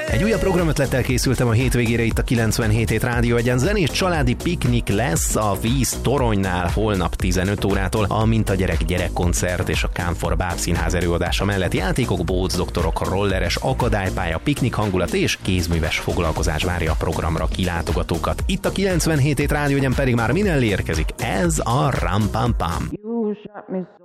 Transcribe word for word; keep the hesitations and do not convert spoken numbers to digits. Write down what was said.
Egy újabb programötlettel készültem a hétvégére itt a kilencvenhét hét Rádió Egyen. Zenés családi piknik lesz a Víz Toronynál holnap tizenöt órától. A Mintagyerek gyerekkoncert és a Kámfor Bábszínház előadása mellett játékok, bócdoktorok, rolleres akadálypálya, piknik hangulat és kézműves foglalkozás várja a programra kilátogatókat. Itt a kilencvenhét hét Rádió Egyen pedig már Minelli érkezik. Ez a Ram Pam Pam.